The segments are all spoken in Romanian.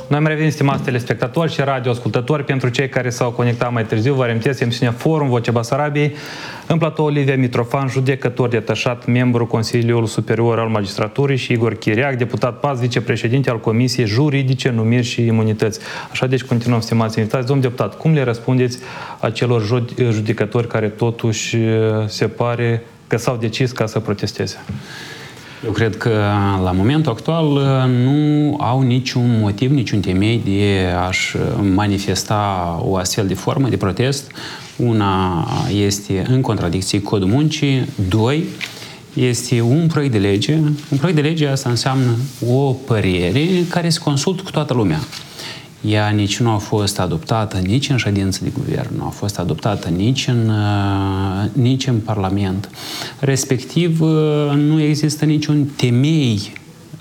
Noi mai revenim, stimați telespectatori și radioascultători. Pentru cei care s-au conectat mai târziu, vă reamintesc emisiunea Forum Vocea Basarabiei. În platou Olivia Mitrofan, judecător detașat, membru Consiliului Superior al Magistraturii, și Igor Chiriac, deputat PAS, vicepreședinte al Comisiei Juridice, Numiri și Imunități. Așa, deci continuăm, stimați invitați. Domnul deputat, cum le răspundeți acelor judecători care totuși se pare că s-au decis ca să protesteze? Eu cred că la momentul actual nu au niciun motiv, niciun temei de a-și manifesta o astfel de formă de protest. Una este în contradicție cu Codul Muncii, doi, este un proiect de lege. Un proiect de lege, asta înseamnă o părere care se consultă cu toată lumea. Ea nici nu a fost adoptată nici în ședință de guvern, nu a fost adoptată nici în Parlament. Respectiv, nu există niciun temei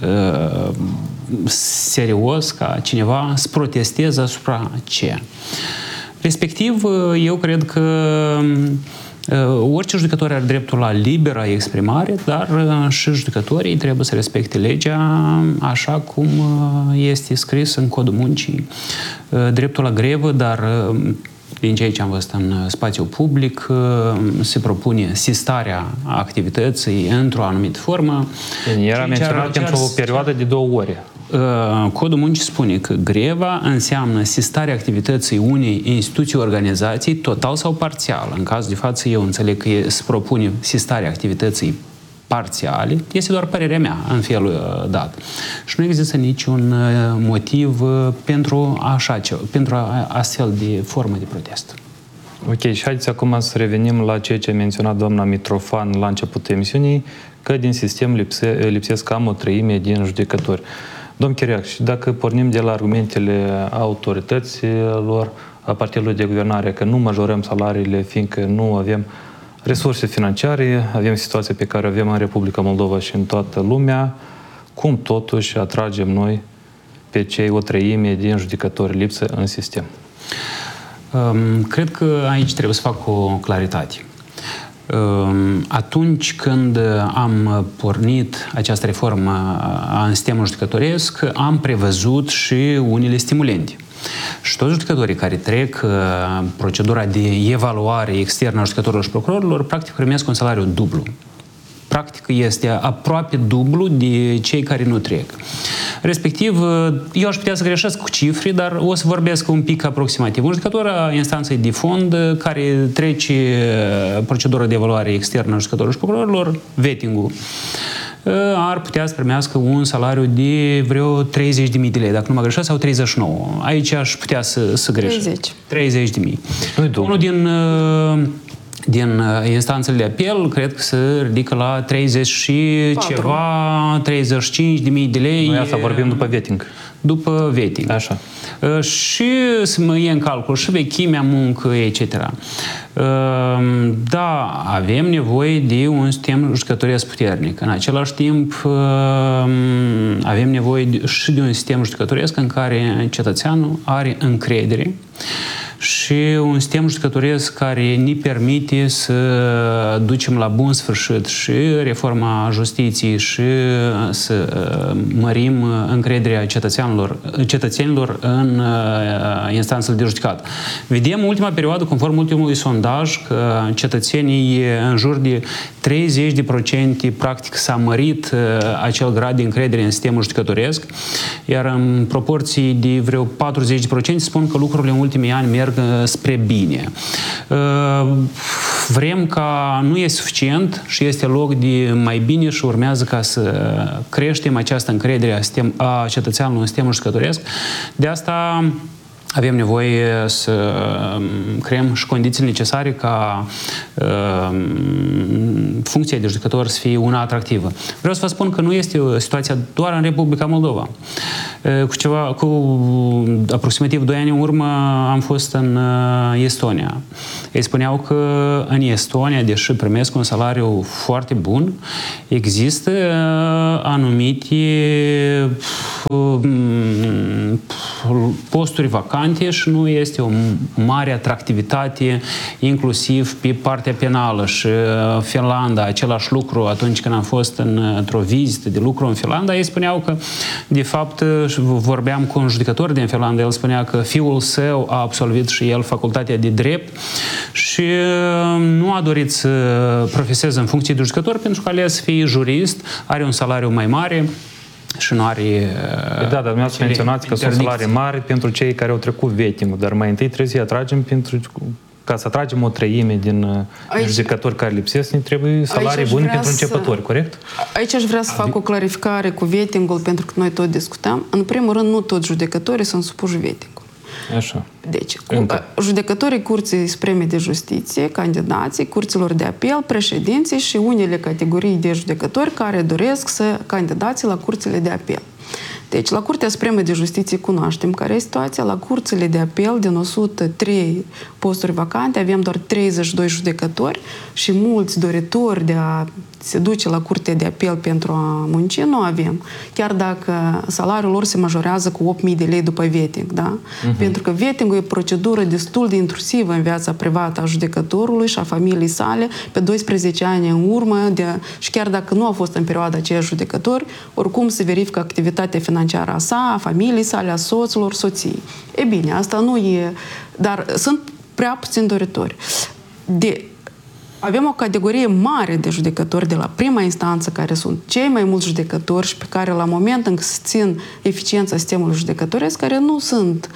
serios ca cineva să protesteze asupra ce. Respectiv, eu cred că orice judecător are dreptul la liberă exprimare, dar și judecătorii trebuie să respecte legea așa cum este scris în Codul Muncii. Dreptul la grevă, dar din ceea ce am văzut în spațiu public, se propune sistarea activității într-o anumită formă. Era menționat pentru o perioadă de 2 ore. Codul Muncii spune că greva înseamnă sistarea activității unei instituții, organizații, total sau parțial. În cazul de față, eu înțeleg că se propune sistarea activității parțiale. Este doar părerea mea în felul dat. Și nu există niciun motiv pentru astfel de formă de protest. Ok, și haideți acum să revenim la ceea ce a menționat doamna Mitrofan la începutul emisiunii, că din sistem lipsesc cam o treime din judecători. Domn Chiriac, și dacă pornim de la argumentele autorităților, a partidului de guvernare, că nu majorăm salariile fiindcă nu avem resurse financiare, avem situația pe care o avem în Republica Moldova și în toată lumea, cum totuși atragem noi pe cei o treime din judecători lipsă în sistem? Cred că aici trebuie să fac o claritate. Atunci când am pornit această reformă în sistemul judecătoresc, am prevăzut și unele stimulente. Și toți judecătorii care trec procedura de evaluare externă a judecătorilor și procurorilor, practic primesc un salariu dublu. Practic este aproape dublu de cei care nu trec. Respectiv, eu aș putea să greșesc cu cifre, dar o să vorbesc un pic aproximativ. Un judecător a instanței de fond care trece procedura de evaluare externă a judecătorilor și procurorilor, vetting-ul, ar putea să primească un salariu de vreo 30.000 de lei, dacă nu mă greșesc, sau 39. Aici aș putea să greșesc. 30.000. Unul din instanțele de apel, cred că se ridică la 30 și ceva, 35.000 de lei. Noi asta vorbim după vetting. După vetting. Așa. Și să mă iei în calcul și vechimea, muncă, etc. Da, avem nevoie de un sistem judecătoresc puternic. În același timp, avem nevoie și de un sistem judecătoresc în care cetățeanul are încredere și un sistem judecătoresc care ne permite să ducem la bun sfârșit și reforma justiției și să mărim încrederea cetățenilor în instanțele de judecat. Vedem în ultima perioadă, conform ultimului sondaj, că cetățenii în jur de 30% practic s-a mărit acel grad de încredere în sistemul judecătoresc, iar în proporții de vreo 40% spun că lucrurile în ultimii ani merg spre bine. Vrem ca nu e suficient și este loc de mai bine și urmează ca să creștem această încredere a cetățeanului în sistemul judecătoresc. De asta avem nevoie să creăm și condițiile necesare ca funcția de judecător să fie una atractivă. Vreau să vă spun că nu este o situație doar în Republica Moldova. Cu aproximativ 2 ani în urmă am fost în Estonia. Ei spuneau că în Estonia, deși primesc un salariu foarte bun, există anumite posturi vacante și nu este o mare atractivitate, inclusiv pe partea penală. Și Finlanda, același lucru, atunci când am fost într-o vizită de lucru în Finlanda, ei spuneau că, de fapt, vorbeam cu un judecător din Finlanda, el spunea că fiul său a absolvit și el facultatea de drept și nu a dorit să profeseze în funcție de judecător pentru că a ales să fie jurist, are un salariu mai mare și nu are... Da, dar dumneavoastră menționați că sunt salarii mari pentru cei care au trecut vetting-ul, dar mai întâi trebuie să-i atragem ca să atragem o treime din judecători care lipsesc, ne trebuie salarii bune pentru începători, corect? Aici aș vrea să fac o clarificare cu vetting-ul, pentru că noi tot discutăm. În primul rând, nu toți judecătorii sunt supuși vetting-ul. Așa. Deci, judecătorii Curții Supreme de Justiție, candidații, curților de apel, președinții și unele categorii de judecători care doresc să candidați la curțile de apel. Deci, la Curtea Supremă de Justiție cunoaștem care e situația. La curțile de apel, din 103 posturi vacante, avem doar 32 judecători și mulți doritori de a se duce la Curtea de Apel pentru a munci, nu avem. Chiar dacă salariul lor se majorează cu 8.000 de lei după vetting, da? Pentru că vetting-ul e o procedură destul de intrusivă în viața privată a judecătorului și a familiei sale pe 12 ani în urmă și chiar dacă nu a fost în perioada aceea judecător, oricum se verifică activitatea financiară a sa, a familiei sale, a soților, soției. E bine, asta nu e... Dar sunt prea puțini doritori. Avem o categorie mare de judecători de la prima instanță, care sunt cei mai mulți judecători și pe care la moment în care se țin eficiența sistemului judecătoresc, care nu sunt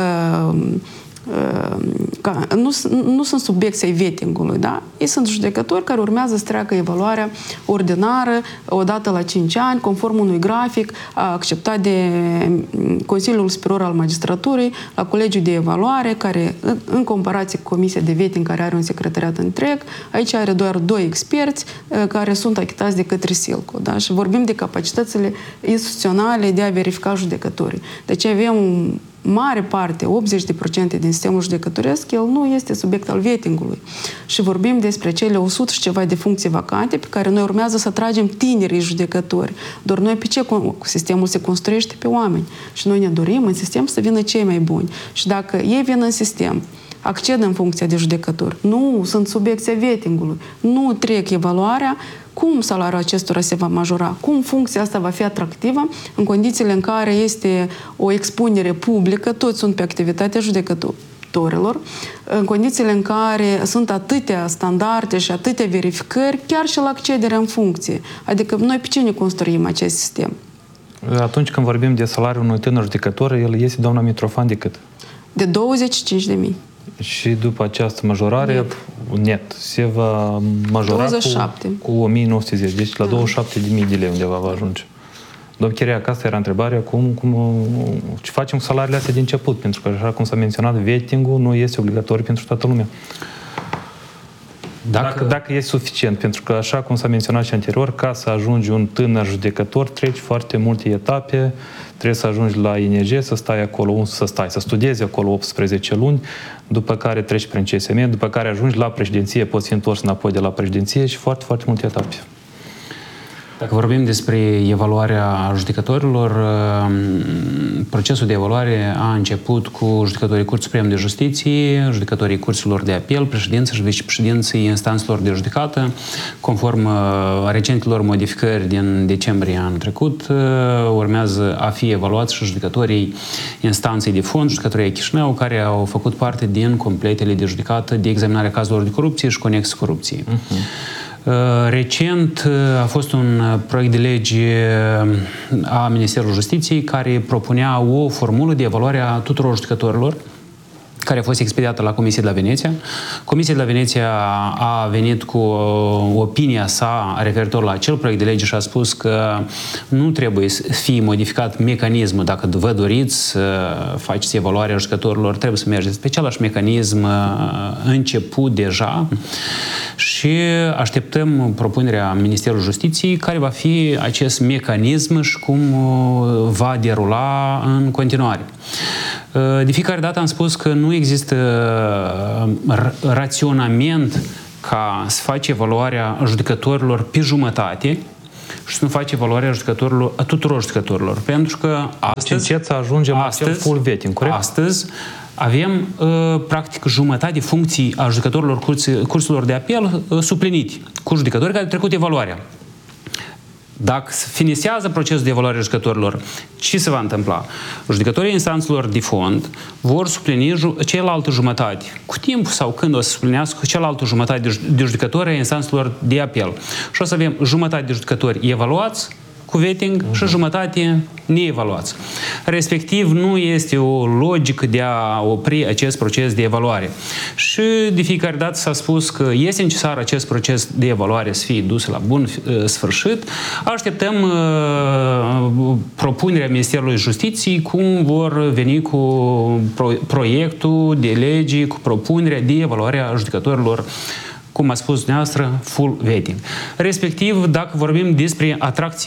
nu sunt subiecții ai vetting-ului, da? Ei sunt judecători care urmează să treacă evaluarea ordinară odată la 5 ani, conform unui grafic acceptat de Consiliul Superior al Magistraturii, la Colegiul de Evaluare, care, în comparație cu Comisia de Vetting, care are un secretariat întreg, aici are doar 2 experți care sunt achitați de către SILCO, da? Și vorbim de capacitățile instituționale de a verifica judecătorii. Deci avem mare parte, 80% din sistemul judecătoresc, el nu este subiect al vetting-ului. Și vorbim despre cele 100 și ceva de funcții vacante pe care noi urmează să atragem tinerii judecători. Doar noi pe ce sistemul se construiește? Pe oameni. Și noi ne dorim în sistem să vină cei mai buni. Și dacă ei vin în sistem, acced în funcția de judecător, nu sunt subiecția vetting-ului, nu trec evaluarea, cum salariul acestora se va majora, cum funcția asta va fi atractivă în condițiile în care este o expunere publică, toți sunt pe activitatea judecătorilor, în condițiile în care sunt atâtea standarde și atâtea verificări, chiar și la accederea în funcție. Adică noi pe ce ne construim acest sistem? Atunci când vorbim de salariul unui tânăr judecător, el este, doamna Mitrofan, de cât? De 25.000. Și după această majorare, net se va majora cu 1910. Deci la 27.000 de lei undeva va ajunge. Domnul Chiriac, asta era întrebarea, ce facem cu salariile astea de început? Pentru că, așa cum s-a menționat, vetting-ul nu este obligatoriu pentru toată lumea. Dacă e suficient, pentru că, așa cum s-a menționat și anterior, ca să ajungi un tânăr judecător, treci foarte multe etape, trebuie să ajungi la ING, să stai acolo, să studiezi acolo 18 luni, după care treci prin CSM, după care ajungi la președinție, poți fi întors înapoi de la președinție și foarte, foarte multe etape. Dacă vorbim despre evaluarea judecătorilor, procesul de evaluare a început cu judecătorii Curții Supreme de Justiție, judecătorii curților de apel, președinții și vicepreședinții instanțelor de judecată, conform recentelor modificări din decembrie anul trecut, urmează a fi evaluați și judecătorii instanței de fond, judecătorii Chișinău, care au făcut parte din completele de judecată de examinare cazurilor de corupție și conex corupției. Recent a fost un proiect de lege a Ministerului Justiției care propunea o formulă de evaluare a tuturor judecătorilor, care a fost expediată la Comisia de la Veneția. Comisia de la Veneția a venit cu opinia sa referitor la acel proiect de lege și a spus că nu trebuie să fie modificat mecanismul. Dacă vă doriți să faceți evaluarea judecătorilor, trebuie să mergeți pe același mecanism început deja și așteptăm propunerea Ministerului Justiției care va fi acest mecanism și cum va derula în continuare. De fiecare dată am spus că nu există raționament ca să faci evaluarea judecătorilor pe jumătate și să nu faci evaluarea tuturor judecătorilor. Pentru că astăzi... Încet să ajungem la acel full vetting, corect? Astăzi avem, practic, jumătate de funcții a judecătorilor cursurilor de apel suplinite, cu judecători care au trecut evaluarea. Dacă finisează procesul de evaluare a judecătorilor, ce se va întâmpla? Judecătorii instanțelor de fond vor suplini cealaltă jumătate. Cu timp sau când o să suplinească cealaltă jumătate de judecători a instanțelor de apel. Și o să avem jumătate de judecători evaluați cu vetting și jumătate neevaluați. Respectiv, nu este o logică de a opri acest proces de evaluare. Și de fiecare dată s-a spus că este necesar acest proces de evaluare să fie dus la bun sfârșit. Așteptăm propunerea Ministerului Justiției cum vor veni cu proiectul de lege, cu propunerea de evaluare a judecătorilor, cum a spus dumneavoastră, full vetting. Respectiv, dacă vorbim despre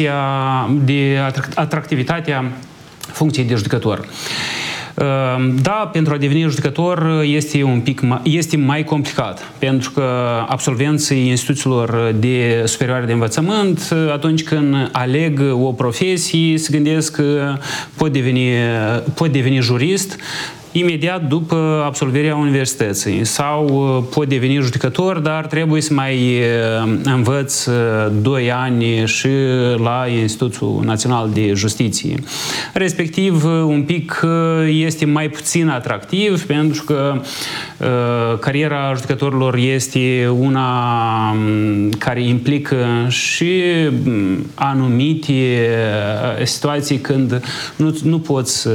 atractivitatea funcției de judecător. Da, pentru a deveni judecător este mai complicat, pentru că absolvenții instituțiilor de superioare de învățământ, atunci când aleg o profesie, se gândesc că pot deveni jurist imediat după absolvirea universității sau pot deveni judecător, dar trebuie să mai învăț 2 ani și la Institutul Național de Justiție. Respectiv, un pic este mai puțin atractiv pentru că cariera judecătorilor este una care implică și anumite situații când nu poți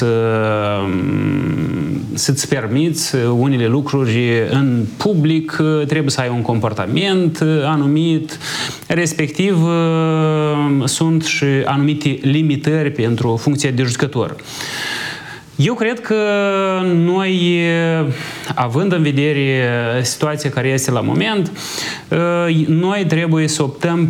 să-ți permiți unele lucruri în public, trebuie să ai un comportament anumit, respectiv sunt și anumite limitări pentru funcția de judecător. Eu cred că noi, având în vedere situația care este la moment, noi trebuie să optăm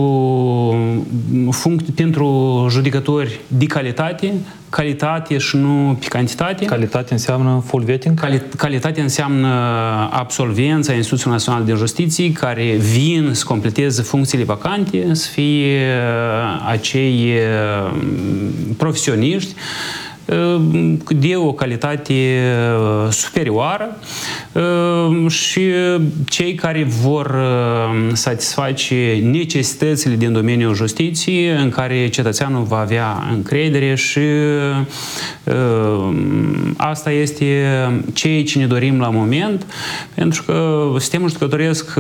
pentru judecători de calitate și nu pe cantitate. Calitate înseamnă full vetting? Calitate înseamnă absolvența Instituției Naționale de Justiție care vin să completeze funcțiile vacante, să fie acei profesioniști de o calitate superioară și cei care vor satisface necesitățile din domeniul justiției în care cetățeanul va avea încredere și asta este ceea ce ne dorim la moment, pentru că sistemul judecătoresc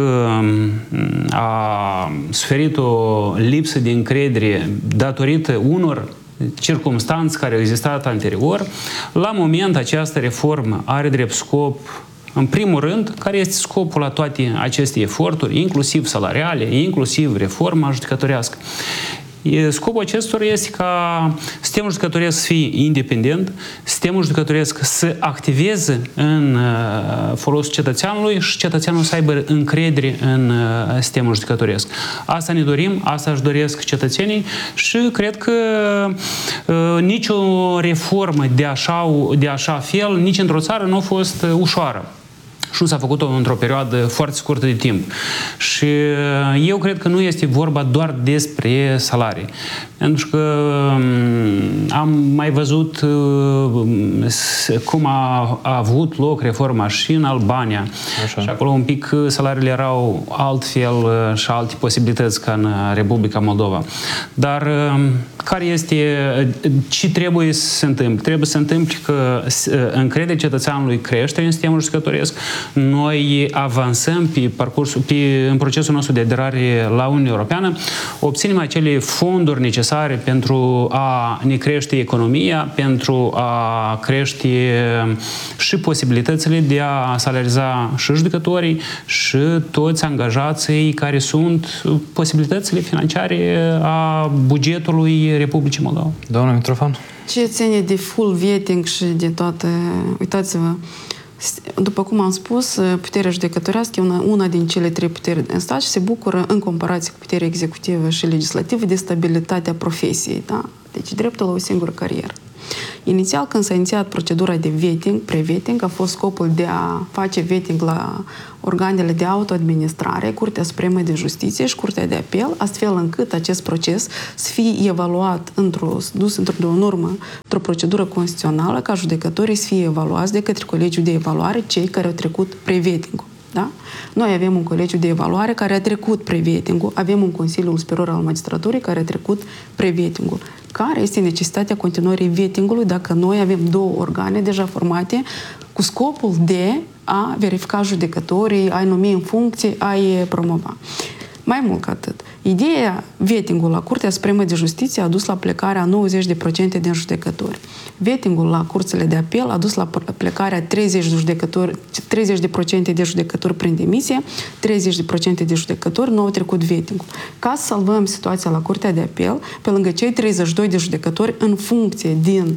a suferit o lipsă de încredere datorită unor circumstanțe care au existat anterior. La moment, această reformă are drept scop, în primul rând, care este scopul la toate aceste eforturi, inclusiv salariale, inclusiv reforma judecătorească. Scopul acestor este ca sistemul judecătoresc să fie independent, sistemul judecătoresc să activeze în folosul cetățeanului și cetățeanul să aibă încredere în sistemul judecătoresc. Asta ne dorim, asta își doresc cetățenii și cred că nicio reformă de așa fel, nici într-o țară nu a fost ușoară. Și nu s-a făcut-o într-o perioadă foarte scurtă de timp. Și eu cred că nu este vorba doar despre salarii. Pentru că am mai văzut cum a avut loc reforma și în Albania. Așa. Și acolo un pic salariile erau altfel și alte posibilități ca în Republica Moldova. Dar care este, ce trebuie să se întâmple? Trebuie să se întâmple că încrederea cetățeanului crește în sistemul judecătoresc. Noi avansăm în procesul nostru de aderare la Uniunea Europeană, obținem acele fonduri necesare pentru a ne crește economia, pentru a crește și posibilitățile de a salariza și judecătorii și toți angajații care sunt posibilitățile financiare a bugetului Republicii Moldova. Doamna Mitrofan? Ce ține de full vetting și de toate, uitați-vă, după cum am spus, puterea judecătorească e una din cele 3 puteri din stat și se bucură, în comparație cu puterea executivă și legislativă, de stabilitatea profesiei. Da? Deci dreptul la o singură carieră. Inițial, când s-a inițiat procedura de vetting, pre-vetting, a fost scopul de a face vetting la organele de autoadministrare, Curtea Supremă de Justiție și Curtea de Apel, astfel încât acest proces să fie evaluat dus într-o normă, într-o procedură constituțională, ca judecătorii să fie evaluați de către colegiul de evaluare, cei care au trecut pre-vetting-ul. Da? Noi avem un colegiu de evaluare care a trecut pre-vetting-ul, avem un Consiliul Superior al Magistraturii care a trecut pre-vetting-ul. Care este necesitatea continuării vetting-ului dacă noi avem două organe deja formate cu scopul de a verifica judecătorii, a-i numi în funcție, a-i promova. Mai mult ca atât, ideea vetting-ul la Curtea Supremă de Justiție a dus la plecarea 90% din judecători. Vetting-ul la curțile de apel a dus la plecarea 30% de judecători prin demisie, 30% de judecători nu au trecut vetting-ul. Ca să salvăm situația la Curtea de Apel, pe lângă cei 32 de judecători în funcție din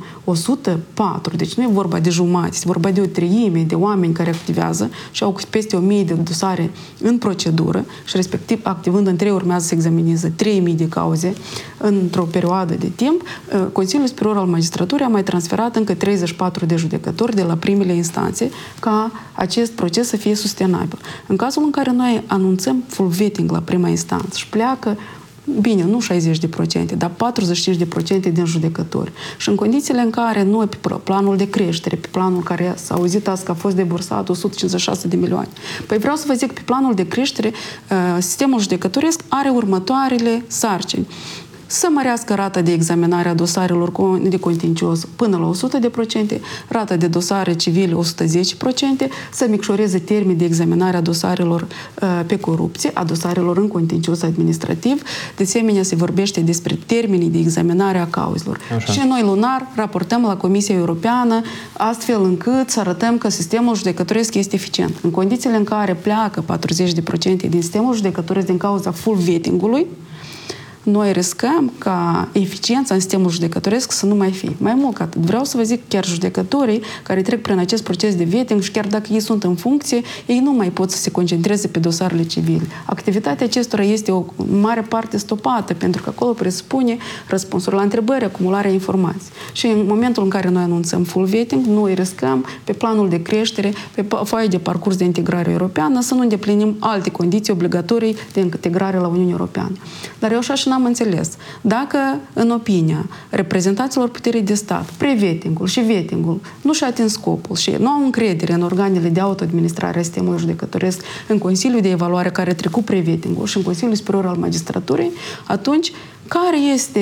104, deci nu e vorba de jumătate, este vorba de o treime de oameni care activează și au peste 1000 de dosare în procedură și respectiv activând în 3 urmează să examineze 3000 de cauze într-o perioadă de timp, Consiliul Superior al Magistraturii a mai transferat încă 34 de judecători de la primele instanțe ca acest proces să fie sustenabil. În cazul în care noi anunțăm full vetting la prima instanță și pleacă bine, nu 60%, dar 45% din judecători. Și în condițiile în care noi, pe planul de creștere, pe planul care s-a auzit azi că a fost debursat 156 de milioane, păi vreau să vă zic, pe planul de creștere, sistemul judecătoresc are următoarele sarcini. Să mărească rata de examinare a dosarelor de contencios până la 100%, rata de dosare civile 110%, să micșoreze termenii de examinare a dosarelor pe corupție, a dosarelor în contencios administrativ. De asemenea, se vorbește despre termenii de examinare a cauzelor. Așa. Și noi lunar raportăm la Comisia Europeană astfel încât să arătăm că sistemul judecătoresc este eficient. În condițiile în care pleacă 40% din sistemul judecătoresc din cauza full vetting-ului, noi riscăm ca eficiența în sistemul judecătoresc să nu mai fie. Mai mult ca atât, vreau să vă zic, chiar judecătorii care trec prin acest proces de vetting și chiar dacă ei sunt în funcție, ei nu mai pot să se concentreze pe dosarele civile. Activitatea acestora este o mare parte stopată, pentru că acolo presupune răspunsul la întrebări, acumularea informației. Și în momentul în care noi anunțăm full vetting, noi riscăm pe planul de creștere, pe foaia de parcurs de integrare europeană, să nu îndeplinim alte condiții obligatorii de integrare la Uniunea Europeană. Dar eu așa și n-am înțeles. Dacă, în opinia reprezentanților puterii de stat, pre-vetting-ul și vetting-ul nu și-a atins scopul și nu au încredere în organele de autoadministrare a sistemului judecătoresc, în Consiliul de Evaluare care a trecut pre-vetting-ul și în Consiliul Superior al Magistraturii, atunci care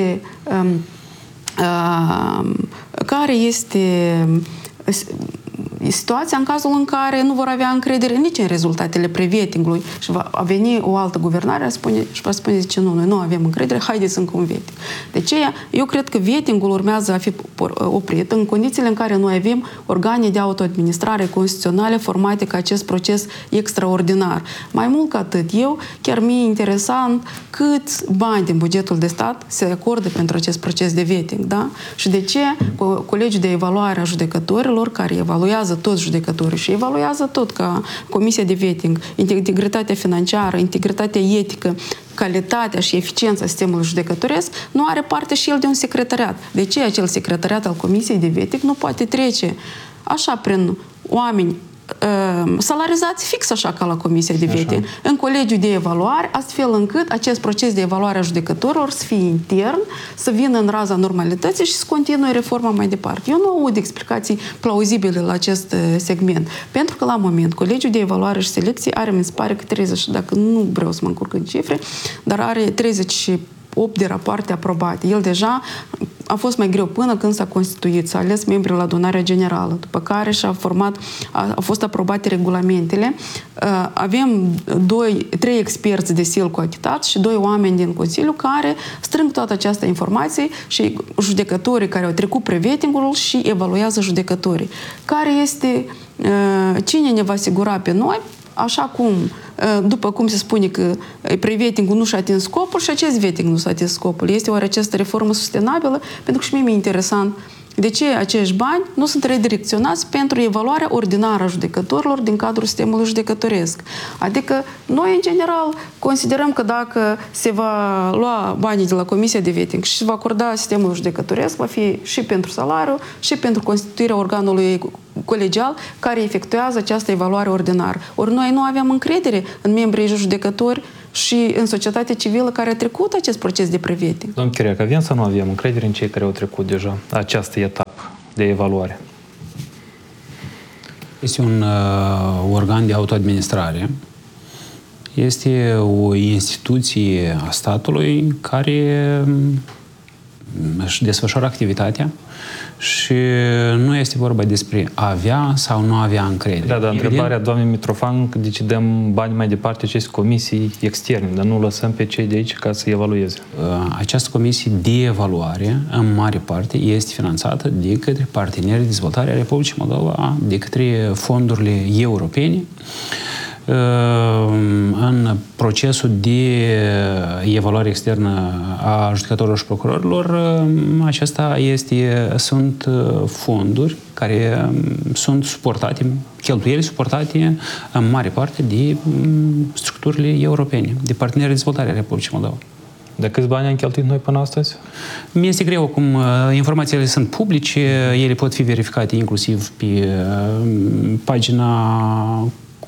este situația în cazul în care nu vor avea încredere nici în rezultatele pre-vetting-ului și va veni o altă guvernare și va spune, zice, nu, noi nu avem încredere, haideți încă un vetting. De aceea, eu cred că vetting-ul urmează a fi oprit în condițiile în care noi avem organe de autoadministrare constituționale formate ca acest proces extraordinar. Mai mult ca atât, chiar mi-e interesant câți bani din bugetul de stat se acordă pentru acest proces de vetting, da? Și de ce Colegiul de Evaluare a Judecătorilor, care evaluează toți judecătorii și evaluează tot ca Comisia de Vetting, integritatea financiară, integritatea etică, calitatea și eficiența sistemului judecătoresc, nu are parte și el de un secretariat. De ce acel secretariat al Comisiei de Vetting nu poate trece așa prin oameni salarizați fix așa ca la Comisia de Vetting, în Colegiul de Evaluare, astfel încât acest proces de evaluare a judecătorilor să fie intern, să vină în raza normalității și să continue reforma mai departe. Eu nu aud explicații plauzibile la acest segment, pentru că la moment Colegiul de Evaluare și Selecție are, mi se pare că 30, dacă nu vreau să mă încurc în cifre, dar are 38 de rapoarte aprobate. El deja a fost mai greu până când s-a constituit, s-a ales membrii la adunarea generală, după care au fost aprobate regulamentele. Avem 3 experți de SIL coachitați și 2 oameni din Consiliu care strâng toată această informație și judecătorii care au trecut pre-vetting-ul și evaluează judecătorii. Cine ne va asigura pe noi, așa cum, după cum se spune că pre-vetting-ul nu și-a atins scopul și acest vetting nu s-a atins scopul. Este oare această reformă sustenabilă? Pentru că și mie mi-e interesant De ce acești bani nu sunt redirecționați pentru evaluarea ordinară a judecătorilor din cadrul sistemului judecătoresc? Adică noi, în general, considerăm că dacă se va lua banii de la Comisia de Vetting și se va acorda sistemul judecătoresc, va fi și pentru salariu, și pentru constituirea organului colegial care efectuează această evaluare ordinară. Ori noi nu aveam încredere în membrii judecători și în societatea civilă care a trecut acest proces de pre-vetting. Domnul Chiriac, avem sau nu avem încredere în cei care au trecut deja această etapă de evaluare? Este un organ de autoadministrare. Este o instituție a statului care își desfășoară activitatea și nu este vorba despre a avea sau nu avea încredere. Da, dar întrebarea doamnei Mitrofan, decidem bani mai departe aceste comisii externe, dar nu lăsăm pe cei de aici ca să evalueze. Această comisie de evaluare, în mare parte, este finanțată de către partenerii de dezvoltare a Republicii Moldova, de către fondurile europene. În procesul de evaluare externă a judecătorilor și procurorilor, sunt fonduri care sunt suportate, cheltuieli suportate în mare parte de structurile europene, de partenerii de dezvoltare a Republicii Moldova. De câți bani am cheltuit noi până astăzi? Mi-este greu acum, informațiile sunt publice, ele pot fi verificate inclusiv pe pagina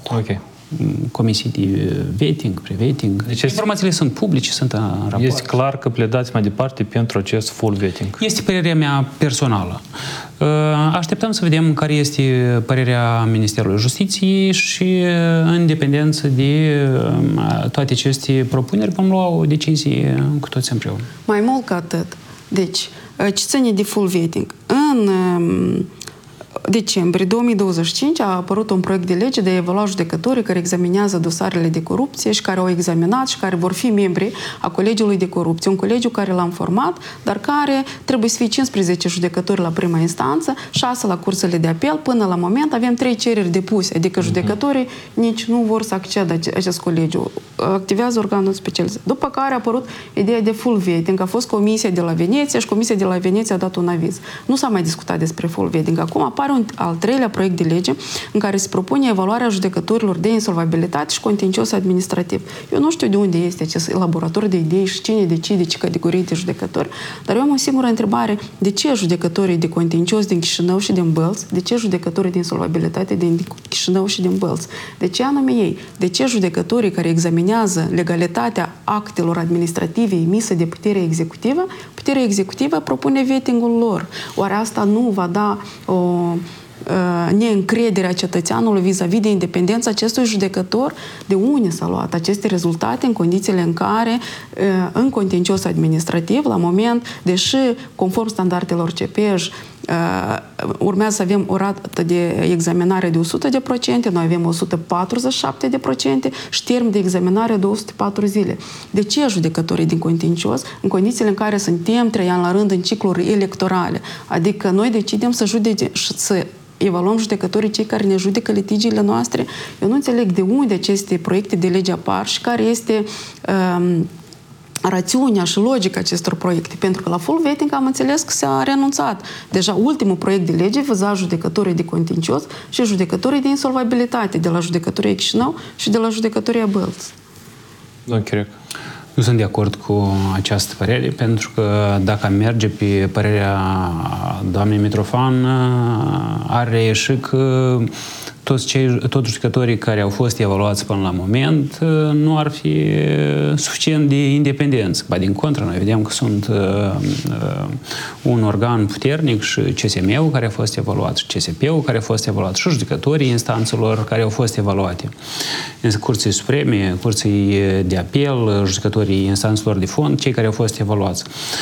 Comisii de vetting, pre-vetting. Deci informațiile sunt publice, sunt în raport. Este clar că pledați mai departe pentru acest full vetting. Este părerea mea personală. Așteptăm să vedem care este părerea Ministerului Justiției și în dependență de toate aceste propuneri vom lua o decizie cu toți împreună. Mai mult ca atât. Deci, ce ține de full vetting? În decembrie 2025 a apărut un proiect de lege de a evalua judecătorii care examinează dosarele de corupție și care au examinat și care vor fi membri a Colegiului de Corupție. Un colegiu care l-am format, dar care trebuie să fie 15 judecători la prima instanță, 6 la cursele de apel. Până la moment avem 3 cereri depuse, adică judecătorii nici nu vor să accedă acest colegiu. Activează organul specializat. După care a apărut ideea de full vetting. A fost Comisia de la Veneția și Comisia de la Veneția a dat un aviz. Nu s-a mai discutat despre full vetting. Acum apare un al treilea proiect de lege în care se propune evaluarea judecătorilor de insolvabilitate și contencios administrativ. Eu nu știu de unde este acest laborator de idei și cine decide ce categorii de judecători, dar eu am o singură întrebare. De ce judecătorii de contencios din Chișinău și din Bălți? De ce judecătorii de insolvabilitate din Chișinău și din Bălți? De ce anume ei? De ce judecătorii care examinează legalitatea actelor administrative emise de puterea executivă propune vetting-ul lor? Oare asta nu va da o neîncrederea cetățeanului vis-a-vis de independența acestui judecător? De unde s-a luat aceste rezultate în condițiile în care, în contencios administrativ, la moment, deși conform standardelor CPEJ, urmează să avem o rată de examinare de 100%, noi avem 147% și termen de examinare de 104 zile. De ce judecătorii din contencios, în condițiile în care suntem 3 ani la rând în cicluri electorale? Adică noi decidem să evaluăm judecătorii cei care ne judecă litigiile noastre. Eu nu înțeleg de unde aceste proiecte de lege apar și care este rațiunea și logica acestor proiecte. Pentru că la full vetting am înțeles că s-a renunțat. Deja ultimul proiect de lege viza judecătorii de contencios și judecătorii de insolvabilitate de la judecătoria Chișinău și de la judecătoria Bălți. Domnul Chiriac. Nu sunt de acord cu această părere, pentru că dacă am merge pe părerea doamnei Mitrofan, ar reieși că toți judecătorii care au fost evaluați până la moment nu ar fi suficient de independenți. Ba din contră, noi vedem că sunt un organ puternic și CSM-ul care a fost evaluat, și CSP-ul care a fost evaluat, și judecătorii instanțelor care au fost evaluate. Însă Curții Supreme, Curții de Apel, judecătorii instanțelor de fond, cei care au fost evaluați.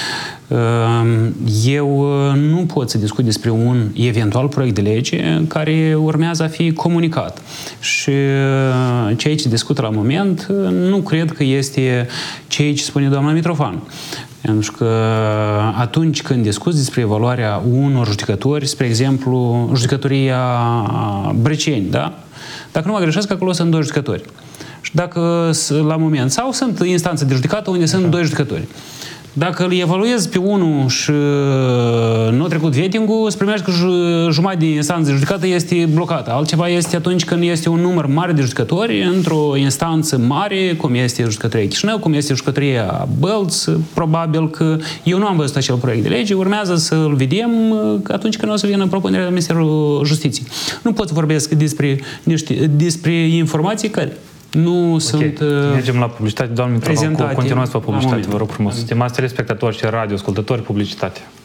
Eu nu pot să discut despre un eventual proiect de lege care urmează a fi comunicat. Și ceea ce discută la moment nu cred că este ceea ce spune doamna Mitrofan. Pentru că atunci când discuți despre evaluarea unor judecători, spre exemplu, judecătoria Brăceni, da? Dacă nu mă greșesc, acolo sunt 2 judecători. Și dacă la moment, sau sunt instanțe de judecată unde sunt 2 judecători. Dacă îl evaluezi pe unul și nu a trecut vetting-ul, se primește că jumătate din instanță de judecată este blocată. Altceva este atunci când este un număr mare de judecători într-o instanță mare, cum este judecătoria Chișinău, cum este judecătoria Bălți, probabil că eu nu am văzut acel proiect de lege, urmează să-l vedem atunci când o să vină propunerea de Ministerul Justiției. Nu pot să vorbesc despre informații care nu sunt Mergem la publicitate. Doamne Mitrofan, continuați pe publicitate, la vă rog frumos. Stimați telespectatori și radioascultători, publicitate.